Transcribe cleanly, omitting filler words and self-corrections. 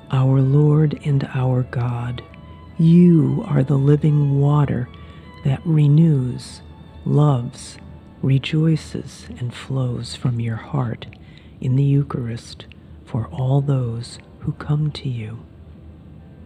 Our Lord and our God, you are the living water that renews, loves, rejoices, and flows from your heart in the Eucharist for all those who come to you.